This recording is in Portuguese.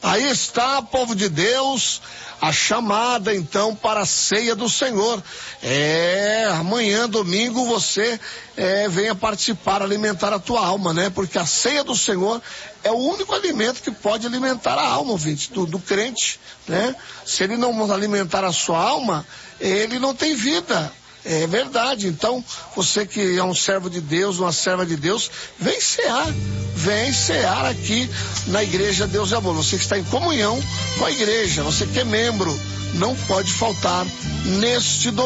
Aí está, povo de Deus, a chamada então para a ceia do Senhor. Amanhã, domingo, você venha participar, alimentar a tua alma, né? Porque a ceia do Senhor é o único alimento que pode alimentar a alma, ouvinte, do crente, né? Se ele não alimentar a sua alma, ele não tem vida. É verdade. Então, você que é um servo de Deus, uma serva de Deus, vem cear aqui na igreja Deus é Amor. Você que está em comunhão com a igreja, você que é membro, não pode faltar neste domingo.